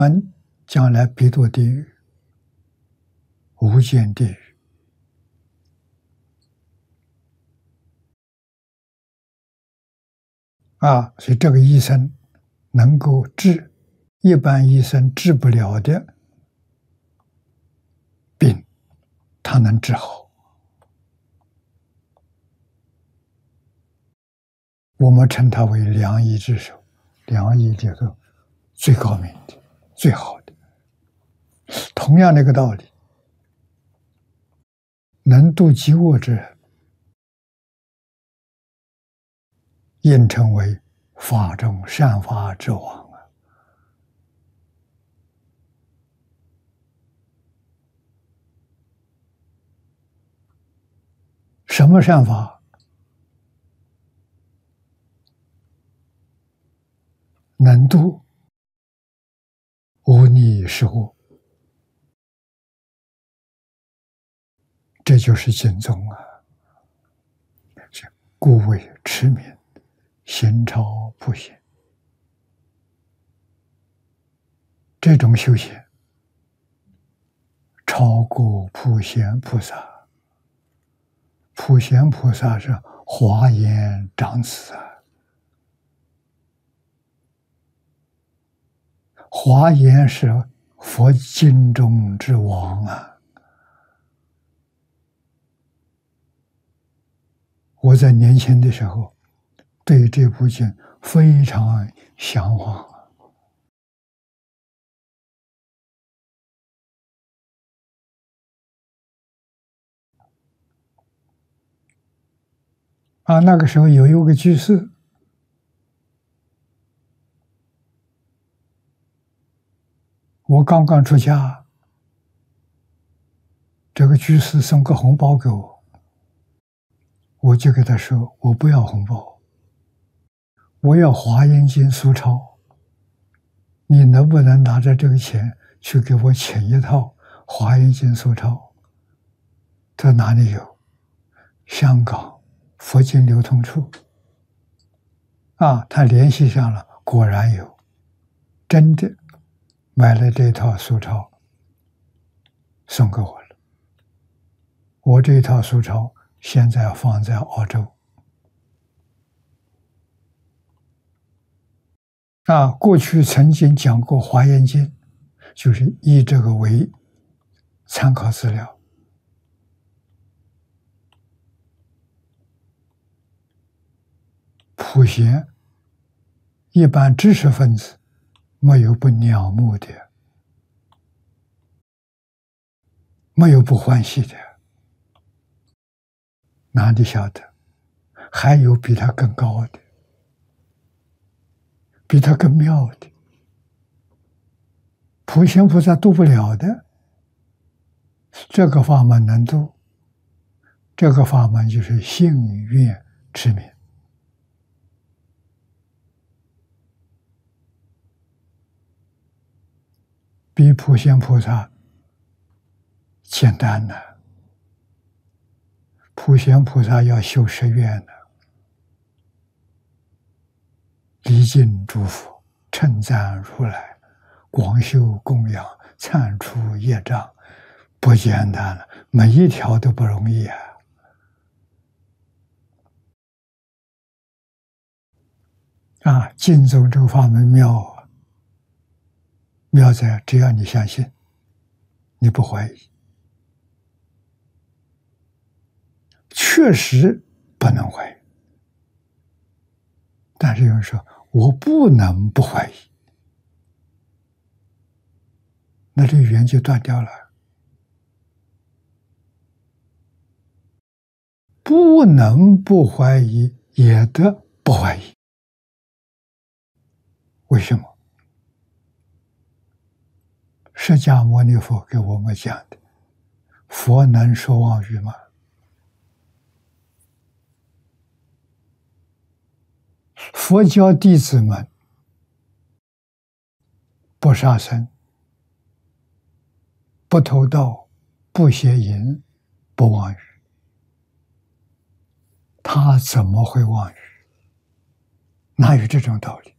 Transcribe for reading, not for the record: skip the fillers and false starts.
们将来必堕地狱、无间地狱。所以这个医生能够治一般医生治不了的病，他能治好。我们称他为良医之首，良医这个最高明的、最好的。同样的一个道理，能度饥饿之人，应称为法中善法之王啊！什么善法？能度无逆事恶，这就是经宗啊！故谓持名，行超普贤。这种修行超过普贤菩萨。普贤菩萨是华严长子啊，华严是佛经中之王啊！我在年轻的时候对这部经非常向往那个时候有一个居士，我刚刚出家，这个居士送个红包给我，我就给他说，我不要红包，我要华严经书抄，你能不能拿着这个钱去给我请一套华严经书抄？他说哪里有？香港佛经流通处他联系上了，果然有，真的买了这套书抄送给我了。我这套书抄现在放在澳洲过去曾经讲过华严经，就是以这个为参考资料。普贤一般知识分子没有不仰慕的，没有不欢喜的，哪里晓得还有比他更高的，比他更妙的，普贤菩萨度不了的。这个法门能度，这个法门就是信愿持名。比普贤菩萨简单呢。普贤菩萨要修10愿呢，礼敬诸佛，称赞如来，广修供养，忏除业障，不简单了，每一条都不容易净宗这个法门妙妙在只要你相信，你不怀疑，确实不能怀疑。但是有人说我不能不怀疑，那这缘就断掉了。不能不怀疑也得不怀疑，为什么？释迦牟尼佛给我们讲的，佛能说妄语吗？佛教弟子们不杀生，不偷盗，不邪淫，不妄语，他怎么会妄语？哪有这种道理？